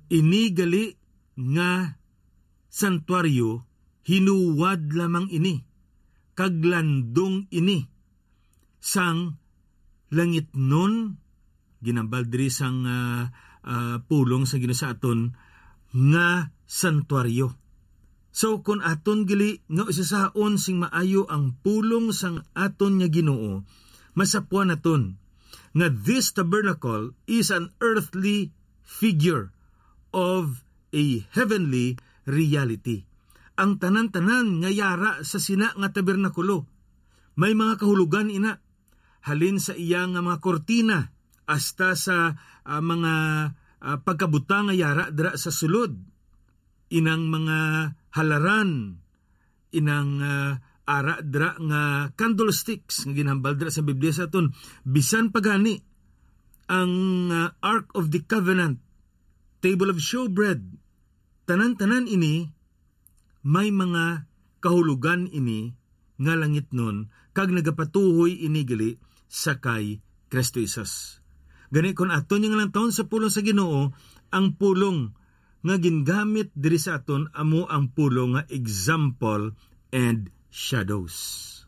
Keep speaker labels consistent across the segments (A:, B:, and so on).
A: Inigali nga santuaryo hinuwad lamang ini, kaglandong ini, sang langit nun, ginambal diri sang pulong sa Ginoo sa aton, nga santuaryo. So, kung aton gili nga isasaon sing maayo ang pulong sang aton nga Ginoo, masapuan naton nga this tabernacle is an earthly figure of a heavenly reality. Ang tanan-tanan nga yara sa sina nga tabernakulo, may mga kahulugan ina, halin sa iya nga mga kortina, hasta sa mga pagkabuta nga yara dira sa sulod, inang mga halaran, inang ara dira nga candlesticks nga ginhambal dira sa Biblia sa aton, bisan pagani ang Ark of the Covenant, table of showbread, tanan-tanan ini may mga kahulugan ini nga langit nun, kag nagapatuhoy inigali sa kay Kristo Jesus. Gani kon aton yung lang taon sa pulong sa Ginoo, ang pulong nga gingamit diri sa aton amo ang pulong nga example and shadows.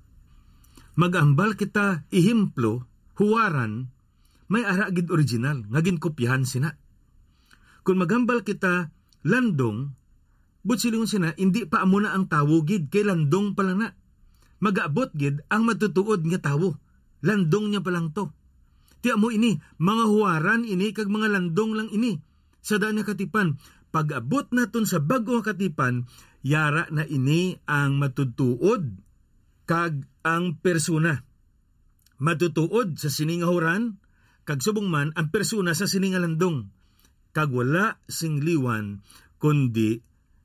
A: Magambal kita ihimplo, huwaran, may ara gid original nga ginkopyahan sina. Kung magambal kita landong, butsilingon sina, hindi pa amo na ang tawo gid, kay landong pala na. Mag-aabot gid ang matutuod nga tawo. Landong niya palang to. Ti amo ini, mga huwaran ini, kag mga landong lang ini. Sa daan nga katipan, pag-abot naton sa bago nga katipan, yara na ini ang matutuod, kag ang persona. Matutuod sa sining nga huwaran, kag subong man ang persona sa sining nga landong. Kag wala sing liwan kundi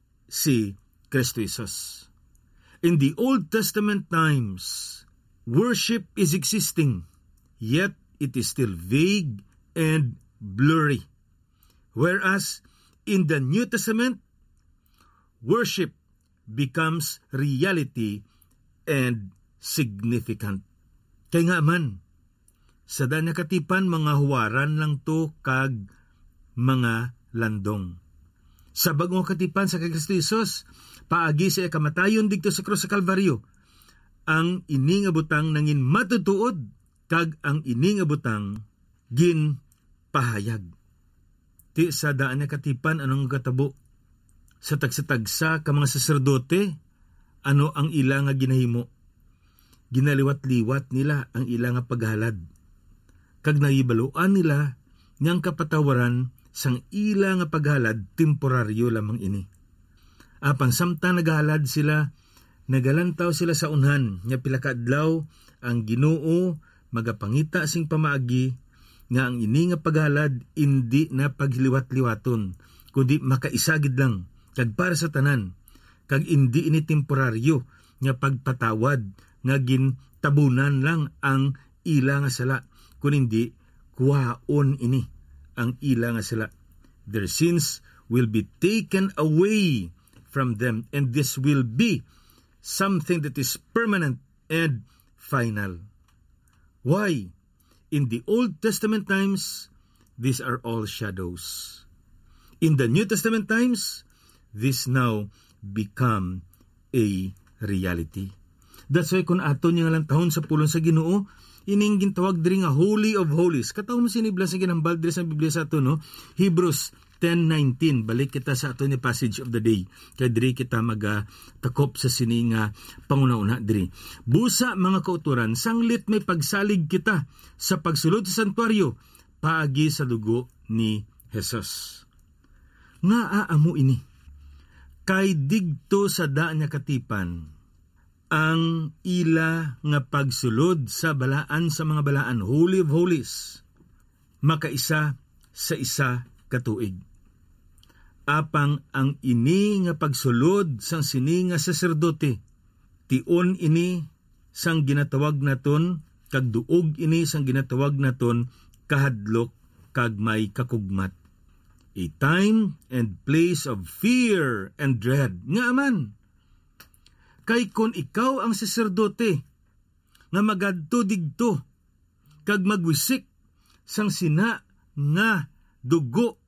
A: si Kristo Jesus. In the Old Testament times, worship is existing, yet it is still vague and blurry. Whereas in the New Testament, worship becomes reality and significant. Kaya nga man, sa daan nga katipan, mga huwaran lang to kag mga landong. Sa bagong katipan sa kay Kristo Jesus, paagi sa kamatayon dito sa krus sa Kalbaryo, ang ini nga butang nangin matutuod, kag ang ini nga butang gin pahayag. Ti sa daan nga katipan, anong katabo? Sa tagsa-tagsa ka mga saserdote, ano ang ila nga ginahimo? Ginaliwat-liwat nila ang ila nga paghalad. Kag naibaluan nila niyang kapatawaran sang ila nga paghalad temporaryo lamang ini. Apan samtang naghalad sila, nagalantaw sila sa unhan nga pila ka adlaw, ang Ginoo magapangita sing pamaagi nga ang ini nga paghalad indi na pagliwat-liwaton, kundi makaisagid lang kag para sa tanan, kag indi ini temporaryo nga pagpatawad nga gintabunan lang ang ila nga sala, kundi kuhaon ini ang ila nga sila. Their sins will be taken away from them, and this will be something that is permanent and final. Why? In the Old Testament times, these are all shadows. In the New Testament times, this now become a reality. That's why kung aton nga lang tahon sa pulong sa Ginoo, ining gintawag diri nga Holy of Holies. Katawag mo sinibla sa ginambal diri sa Biblia sa ato, no? Hebrews 10:19. Balik kita sa ato ni passage of the day. Kaya diri kita takop sa sining pangunauna diri. Busa mga kauturan, sanglit may pagsalig kita sa pagsulod sa santuaryo paagi sa dugo ni Jesus. Nga aamo ini. Kay digto sa daan nga katipan, ang ila nga pagsulod sa balaan sa mga balaan, Holy of Holies, makaisa sa isa katuig. Apang ang ini nga pagsulod sang sini nga saserdote, tion ini sang ginatawag naton, kag duog ini sang ginatawag naton kahadlok kag may kakugmat. A time and place of fear and dread. Nga aman, kay kun ikaw ang saserdote nga magadto digto kag magwisik sang sina nga dugo